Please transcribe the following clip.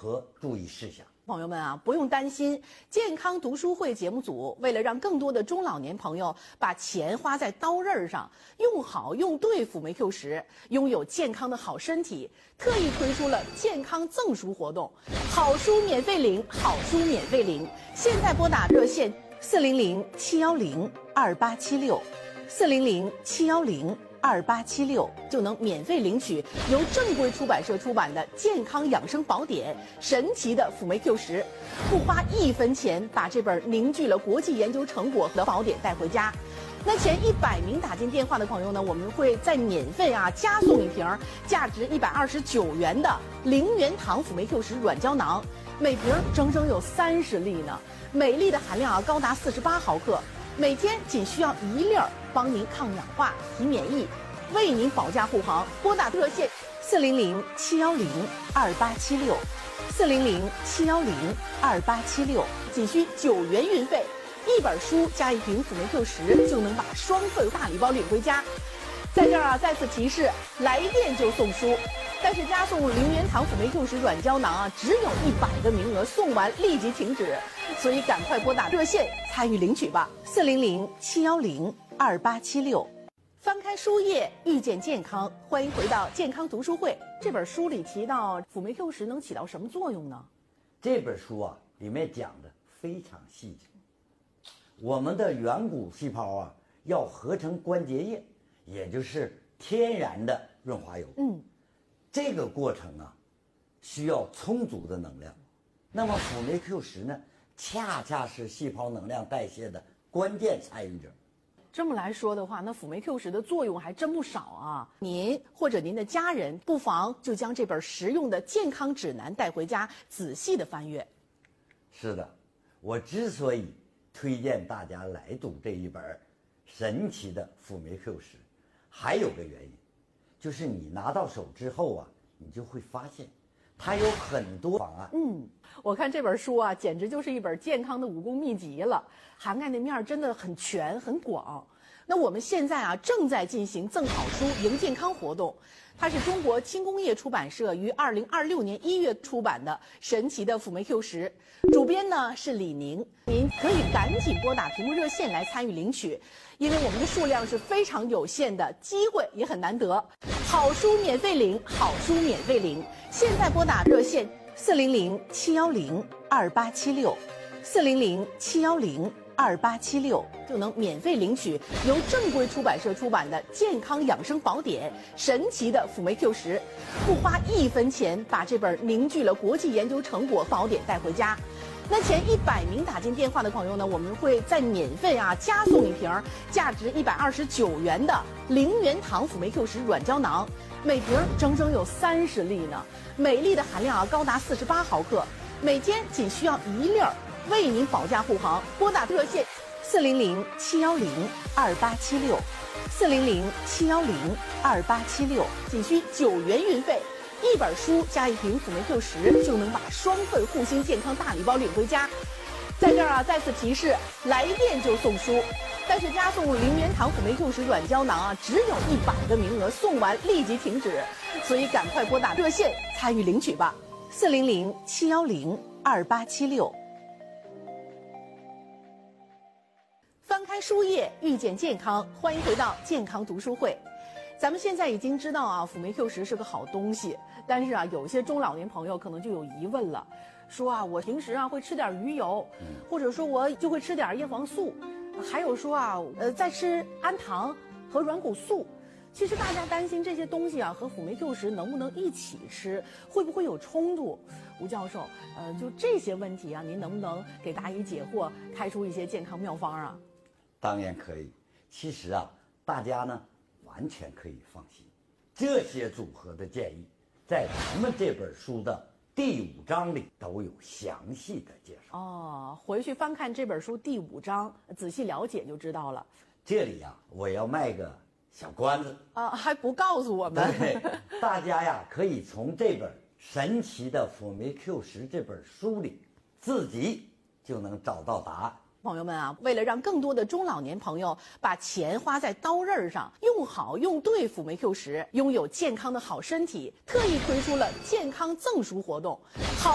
和注意事项。 朋友们啊，不用担心，健康读书会节目组为了让更多的中老年朋友把钱花在刀刃上，用好用对辅酶 Q 十，拥有健康的好身体，特意推出了健康赠书活动，好书免费领，好书免费领。现在拨打热线400-710-2876，400-710-2876，就能免费领取由正规出版社出版的健康养生宝典《神奇的辅酶 Q 十》，不花1分钱把这本凝聚了国际研究成果的宝典带回家。那前100名打进电话的朋友呢，我们会再免费加送一瓶价值129元的0元糖辅酶 Q 十软胶囊，每瓶整整有30粒呢，每粒的含量高达48毫克，每天仅需要1粒，帮您抗氧化、提免疫，为您保驾护航。拨打热线400-710-2876，400-710-2876，仅需9元运费。1本书加1瓶辅酶 Q 十，就能把双份大礼包领回家。在这儿再次提示，来电就送书，但是加送0元糖辅酶 Q 十软胶囊只有100个名额，送完立即停止，所以赶快拨打热线参与领取吧。400-710-2876。翻开书页，遇见健康，欢迎回到健康读书会。这本书里提到辅酶 Q 十能起到什么作用呢？ 这本书里面讲的非常细致。我们的远古细胞要合成关节液，也就是天然的润滑油。这个过程需要充足的能量。那么辅酶 Q 十呢，恰恰是细胞能量代谢的关键参与者。 这么来说的话，那辅酶 Q 十的作用还真不少啊！您或者您的家人不妨就将这本实用的健康指南带回家，仔细的翻阅。 是的，我之所以推荐大家来读这一本神奇的辅酶 Q 十，还有个原因，就是你拿到手之后你就会发现它有很多方案。 我看这本书简直就是一本健康的武功秘籍了，涵盖的面真的很全很广。那我们现在正在进行赠好书赢健康活动，它是中国轻工业出版社于2026年1月出版的《神奇的辅酶 Q 十》，主编呢是李宁。您可以赶紧拨打屏幕热线来参与领取，因为我们的数量是非常有限的，机会也很难得。好书免费领，好书免费领。现在拨打热线400-710-2876，400-710-2876，就能免费领取由正规出版社出版的健康养生宝典《神奇的辅酶 Q 十》，不花1分钱把这本凝聚了国际研究成果宝典带回家。那前100名打进电话的朋友呢，我们会再免费加送一瓶价值129元的0元糖辅酶 Q 十软胶囊，每瓶整整有30粒呢，每粒的含量高达48毫克，每天仅需要1粒，为您保驾护航。拨打热线400-710-2876，400-710-2876，仅需9元运费。1本书加1瓶辅酶 Q 十，就能把双份护心健康大礼包领回家。在这儿再次提示，来电就送书，但是加送0元糖辅酶 Q 十软胶囊只有100个名额，送完立即停止，所以赶快拨打热线参与领取吧。400-710-2876。翻开书页，遇见健康，欢迎回到健康读书会。咱们现在已经知道辅酶 Q 十是个好东西，但是有些中老年朋友可能就有疑问了，说我平时会吃点鱼油，或者说我就会吃点叶黄素，还有说再吃氨糖和软骨素。其实大家担心这些东西和辅酶 Q 十能不能一起吃，会不会有冲突？吴教授，就这些问题您能不能给答疑解惑，开出一些健康妙方当然可以。其实大家呢完全可以放心，这些组合的建议在咱们这本书的第5章里都有详细的介绍。 回去翻看这本书第5章，仔细了解就知道了。 这里我要卖个小关子还不告诉我们。 对，大家可以从这本神奇的辅酶 Q 十这本书里自己就能找到答案。 朋友们为了让更多的中老年朋友把钱花在刀刃上，用好用对辅酶 Q 十，拥有健康的好身体，特意推出了健康赠书活动。